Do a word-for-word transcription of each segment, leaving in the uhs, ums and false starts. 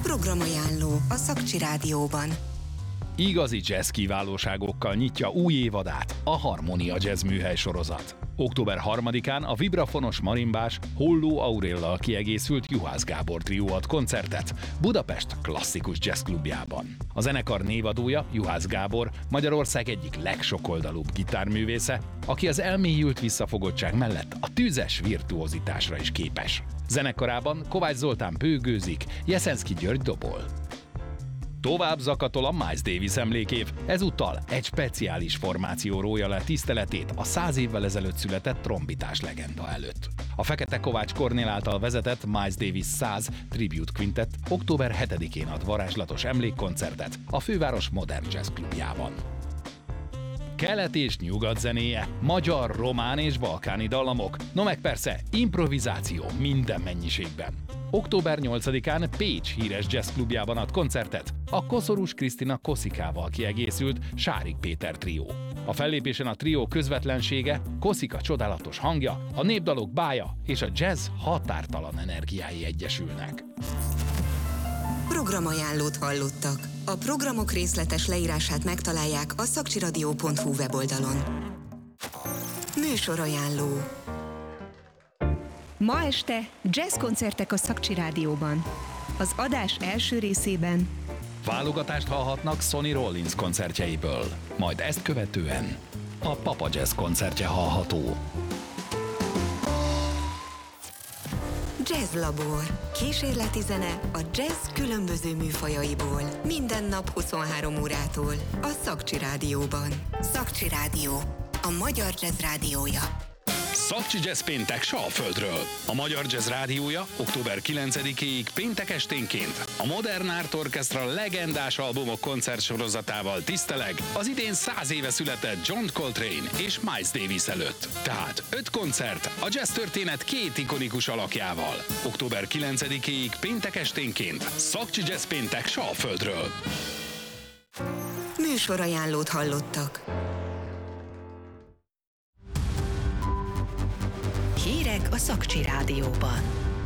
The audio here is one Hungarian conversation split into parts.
Programajánló a Szakcsi Rádióban. Igazi jazz kiválóságokkal nyitja új évadát a Harmonia Jazz műhely sorozat. október harmadikán a vibrafonos marimbás Holló Auréllal kiegészült Juhász Gábor trió ad koncertet Budapest klasszikus jazz klubjában. A zenekar névadója, Juhász Gábor, Magyarország egyik legsokoldalúbb gitárművésze, aki az elmélyült visszafogottság mellett a tüzes virtuózitásra is képes. Zenekarában Kovács Zoltán bőgőzik, Jeszenszky György dobol. Tovább zakatol a Miles Davis emlékév, ezúttal egy speciális formáció rója le tiszteletét a száz évvel ezelőtt született trombitás legenda előtt. A Fekete Kovács Kornél által vezetett Miles Davis száz Tribute Quintet október hetedikén ad varázslatos emlékkoncertet a főváros Modern Jazz klubjában. Kelet és nyugat zenéje, magyar, román és balkáni dallamok, no meg persze improvizáció minden mennyiségben. október nyolcadikán Pécs híres jazz klubjában ad koncertet a Koszorús Krisztina Koszikával kiegészült Sárik Péter trió. A fellépésen a trió közvetlensége, Koszika csodálatos hangja, a népdalok bája és a jazz határtalan energiái egyesülnek. Programajánlót hallottak. A programok részletes leírását megtalálják a szakcsiradio pont hu weboldalon. Műsorajánló. Ma este jazzkoncertek a Szakcsi Rádióban. Az adás első részében válogatást hallhatnak Sonny Rollins koncertjeiből, majd ezt követően a Papa Jazz koncertje hallható. Jazzlabor. Kísérleti zene a jazz különböző műfajaiból. Minden nap huszonhárom órától a Szakcsi Rádióban. Szakcsi Rádió. A magyar jazz rádiója. Szakcsi Jazz péntek Salföldről. A Magyar Jazz Rádiója október kilencedikéig péntek esténként a Modern Art Orchestra legendás albumok koncertsorozatával tiszteleg az idén száz éve született John Coltrane és Miles Davis előtt. Tehát öt koncert a jazz történet két ikonikus alakjával. október kilencedikéig péntek esténként Szakcsi Jazz péntek Salföldről. Műsorajánlót hallottak. hírek a Szakcsi Rádióban.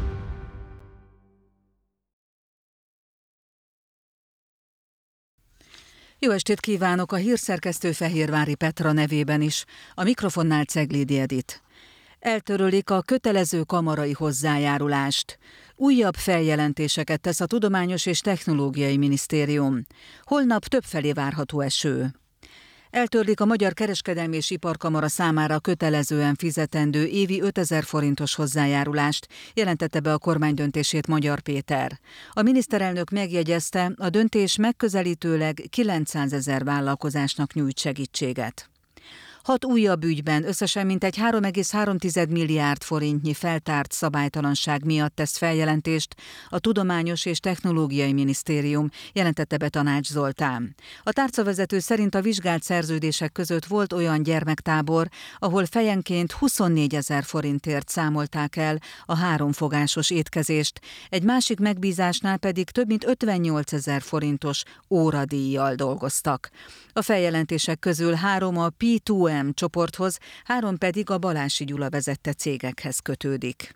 Jó estét kívánok, a hírszerkesztő Fehérvári Petra nevében is, a mikrofonnál Ceglédi Edit. Eltörölik a kötelező kamarai hozzájárulást. Újabb feljelentéseket tesz a Tudományos és Technológiai Minisztérium. Holnap többfelé várható eső. Eltörlik a Magyar Kereskedelmi és Iparkamara számára kötelezően fizetendő évi ötezer forintos hozzájárulást, jelentette be a kormány döntését Magyar Péter. A miniszterelnök megjegyezte, a döntés megközelítőleg kilencszázezer vállalkozásnak nyújt segítséget. Hat újabb ügyben összesen mintegy három egész három milliárd forintnyi feltárt szabálytalanság miatt tesz feljelentést a Tudományos és Technológiai Minisztérium, jelentette be Tanács Zoltán. A tárcavezető szerint a vizsgált szerződések között volt olyan gyermektábor, ahol fejenként huszonnégyezer forintért számolták el a háromfogásos étkezést, egy másik megbízásnál pedig több mint ötvennyolcezer forintos óradíjjal dolgoztak. A feljelentések közül három a pé kettő em csoporthoz, három pedig a Balási Gyula vezette cégekhez kötődik.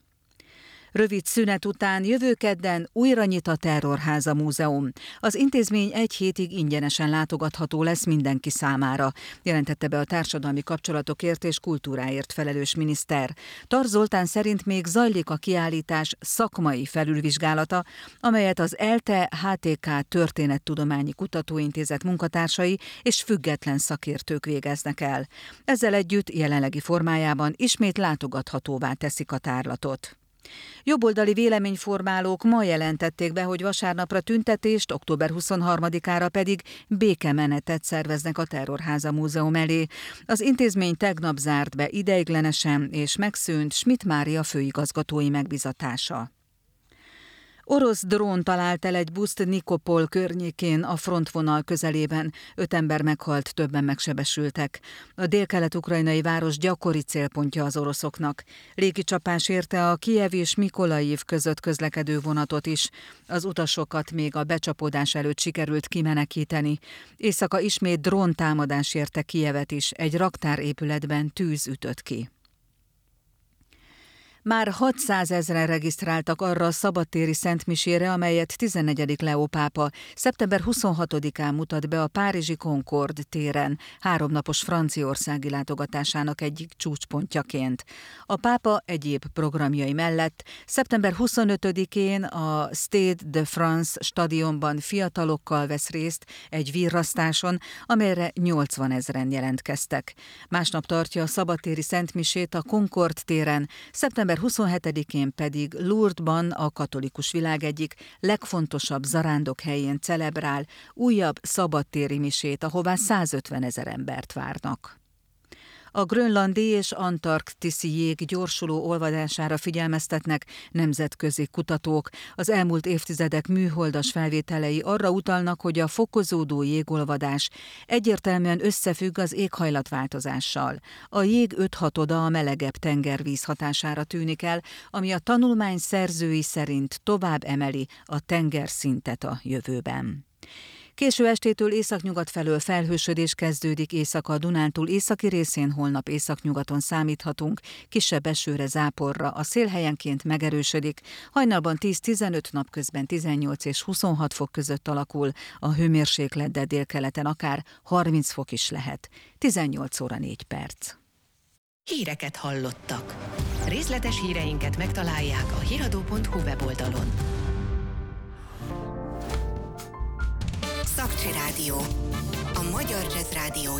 Rövid szünet után jövő kedden újra nyit a Terrorháza Múzeum. Az intézmény egy hétig ingyenesen látogatható lesz mindenki számára, jelentette be a társadalmi kapcsolatokért és kultúráért felelős miniszter. Tar Zoltán szerint még zajlik a kiállítás szakmai felülvizsgálata, amelyet az ELTE há té ká Történettudományi Kutatóintézet munkatársai és független szakértők végeznek el. Ezzel együtt jelenlegi formájában ismét látogathatóvá teszik a tárlatot. Jobboldali véleményformálók ma jelentették be, hogy vasárnapra tüntetést, október huszonharmadikára pedig békemenetet szerveznek a Terrorháza Múzeum elé. Az intézmény tegnap zárt be ideiglenesen, és megszűnt Schmidt Mária főigazgatói megbizatása. Orosz drón talált el egy buszt Nikopol környékén a frontvonal közelében. Öt ember meghalt, többen megsebesültek. A délkelet-ukrajnai város gyakori célpontja az oroszoknak. Légicsapás érte a Kijev és Mikolaiv között közlekedő vonatot is. Az utasokat még a becsapódás előtt sikerült kimenekíteni. Éjszaka ismét dróntámadás érte Kijevet is, egy raktárépületben tűz ütött ki. Már hatszázezren regisztráltak arra a szabadtéri szentmisére, amelyet tizennegyedik Leó pápa szeptember huszonhatodikán mutat be a párizsi Concorde téren, háromnapos franciaországi látogatásának egyik csúcspontjaként. A pápa egyéb programjai mellett szeptember huszonötödikén a Stade de France stadionban fiatalokkal vesz részt egy virrasztáson, amelyre nyolcvanezren jelentkeztek. Másnap tartja a szabadtéri szentmisét a Concorde téren, szeptember huszonhetedikén pedig Lourdesban a katolikus világ egyik legfontosabb zarándokhelyén celebrál újabb szabadtéri misét, ahová százötvenezer embert várnak. A grönlandi és antarktiszi jég gyorsuló olvadására figyelmeztetnek nemzetközi kutatók. Az elmúlt évtizedek műholdas felvételei arra utalnak, hogy a fokozódó jégolvadás egyértelműen összefügg az éghajlatváltozással. A jég öthatoda a melegebb tengervíz hatására tűnik el, ami a tanulmány szerzői szerint tovább emeli a tengerszintet a jövőben. Késő estétől északnyugat felől felhősödés kezdődik, északa a Dunántúl északi részén holnap északnyugaton számíthatunk, kisebb esőre, záporra, a szél helyenként megerősödik, hajnalban tíz-tizenöt, napközben tizennyolc és huszonhat fok között alakul, a hőmérséklet, de délkeleten akár harminc fok is lehet. tizennyolc óra négy perc. Híreket hallottak. Részletes híreinket megtalálják a hiradó pont hu weboldalon. Szakcsi Rádió. A Magyar Jazz Rádió